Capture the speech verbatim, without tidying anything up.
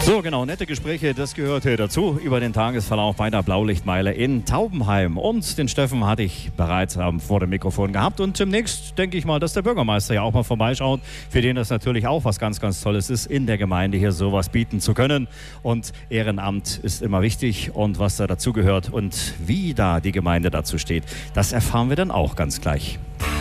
So, genau, nette Gespräche, das gehörte dazu über den Tagesverlauf bei der Blaulichtmeile in Taubenheim. Und den Steffen hatte ich bereits ähm, vor dem Mikrofon gehabt. Und demnächst denke ich mal, dass der Bürgermeister ja auch mal vorbeischaut, für den das natürlich auch was ganz, ganz Tolles ist, in der Gemeinde hier sowas bieten zu können. Und Ehrenamt ist immer wichtig und was da dazugehört und wie da die Gemeinde dazu steht, das erfahren wir dann auch ganz gleich.